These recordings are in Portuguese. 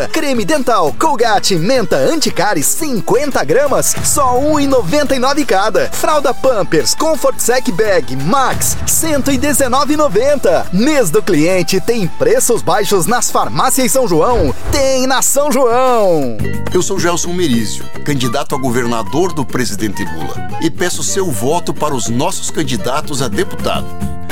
Creme dental Colgate Menta Anticárie 50 gramas, só R$ 1,99 cada. Fralda Pampers Comfort Sec Bag Max, R$ 119,90. Mês do cliente tem preços baixos nas farmácias São João. Tem na São João. Eu sou Gelson Merizio, candidato a governador do presidente Lula, e peço seu voto para os nossos candidatos a deputado.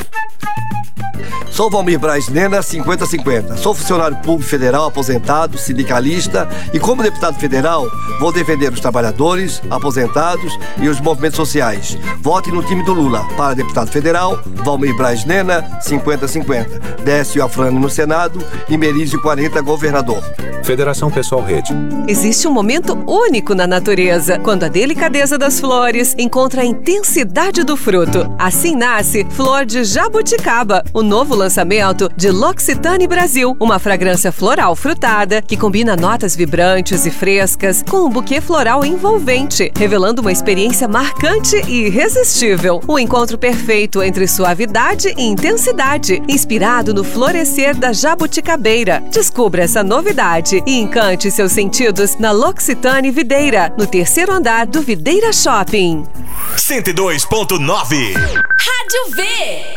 Sou Valmir Braz Nena, 50-50. Sou funcionário público federal, aposentado, sindicalista e, como deputado federal, vou defender os trabalhadores, aposentados e os movimentos sociais. Vote no time do Lula. Para deputado federal, Valmir Braz Nena, 50-50. Décio Afrani no Senado e Merizio 40, governador. Federação Pessoal Rede. Existe um momento único na natureza, quando a delicadeza das flores encontra a intensidade do fruto. Assim nasce Flor de Jabuticaba, o novo lançamento de L'Occitane Brasil, uma fragrância floral frutada que combina notas vibrantes e frescas com um buquê floral envolvente, revelando uma experiência marcante e irresistível. O encontro perfeito entre suavidade e intensidade, inspirado no florescer da jabuticabeira. Descubra essa novidade e encante seus sentidos na L'Occitane Videira, no 3º andar do Videira Shopping. 102.9 Rádio V.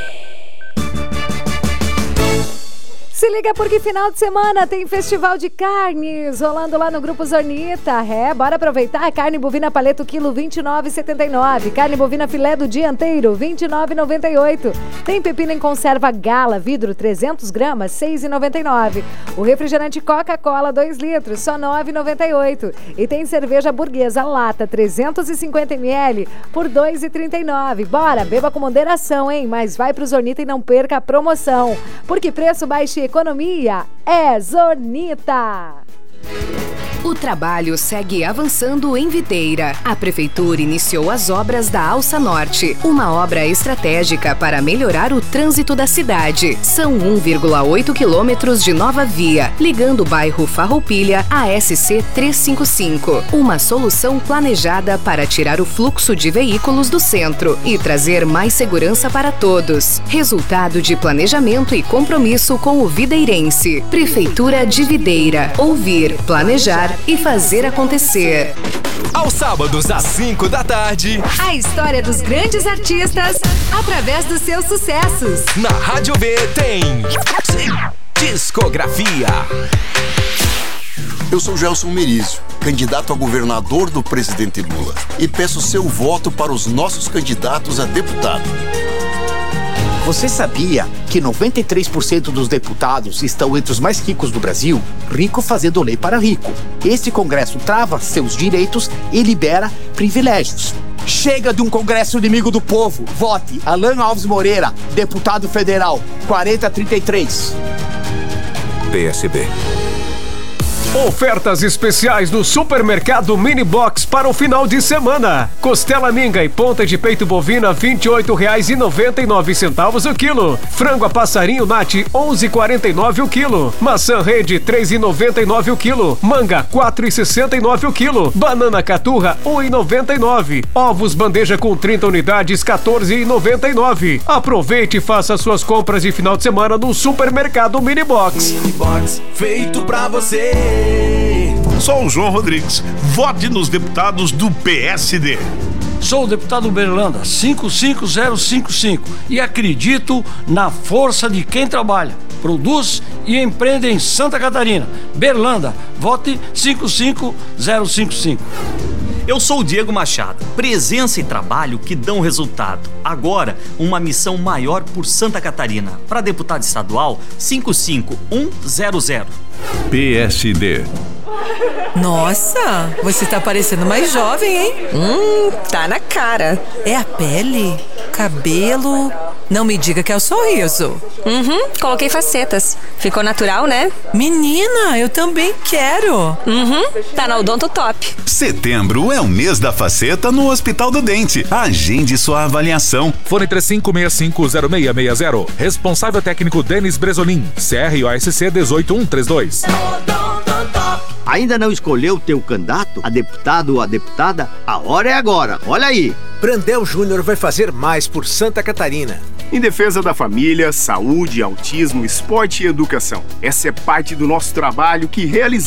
Se liga porque final de semana tem festival de carnes rolando lá no Grupo Zornita. Bora aproveitar. Carne bovina paleto quilo R$ 29,79. Carne bovina filé do dianteiro R$ 29,98. Tem pepino em conserva Gala vidro 300 gramas R$ 6,99. O refrigerante Coca-Cola 2 litros só R$ 9,98. E tem cerveja burguesa lata 350 ml por R$ 2,39. Bora, beba com moderação, hein? Mas vai pro Zornita e não perca a promoção. Porque preço baixo e economia é Zornita. O trabalho segue avançando em Videira. A Prefeitura iniciou as obras da Alça Norte, uma obra estratégica para melhorar o trânsito da cidade. São 1,8 quilômetros de nova via, ligando o bairro Farroupilha à SC 355. Uma solução planejada para tirar o fluxo de veículos do centro e trazer mais segurança para todos. Resultado de planejamento e compromisso com o videirense. Prefeitura de Videira. Ouvir, planejar e fazer acontecer. Aos sábados, às 5 da tarde, a história dos grandes artistas através dos seus sucessos. Na Rádio V tem Discografia. Eu sou Gelson Merizio, candidato a governador do presidente Lula, e peço seu voto para os nossos candidatos a deputado. Você sabia que 93% dos deputados estão entre os mais ricos do Brasil? Rico fazendo lei para rico. Este Congresso trava seus direitos e libera privilégios. Chega de um Congresso inimigo do povo. Vote Alan Alves Moreira, deputado federal, 4033. PSB. Ofertas especiais do Supermercado Mini Box para o final de semana. Costela minga e ponta de peito bovina R$ 28,99 o quilo. Frango a passarinho Nat R$ 11,49 o quilo. Maçã rede R$ 3,99 o quilo. Manga R$ 4,69 o quilo. Banana caturra R$ 1,99. Ovos bandeja com 30 unidades R$ 14,99. Aproveite e faça suas compras de final de semana no Supermercado Mini Box. Mini Box, feito pra você. Sou o João Rodrigues. Vote nos deputados do PSD. Sou o deputado Berlanda, 55055, e acredito na força de quem trabalha, produz e empreende em Santa Catarina. Berlanda, vote 55055. Eu sou o Diego Machado. Presença e trabalho que dão resultado. Agora, uma missão maior por Santa Catarina. Para deputado estadual, 55100. PSD. Nossa, você tá parecendo mais jovem, hein? Tá na cara. É a pele? Cabelo? Não me diga que é o sorriso. Coloquei facetas. Ficou natural, né? Menina, eu também quero. Tá na Odonto Top. Setembro é o mês da faceta no Hospital do Dente. Agende sua avaliação. Fone 35650660. Responsável técnico Denis Bresolim. CROSC 18132. Ainda não escolheu o teu candidato, a deputado ou a deputada? A hora é agora, olha aí! Brandel Júnior vai fazer mais por Santa Catarina. Em defesa da família, saúde, autismo, esporte e educação. Essa é parte do nosso trabalho que realizamos.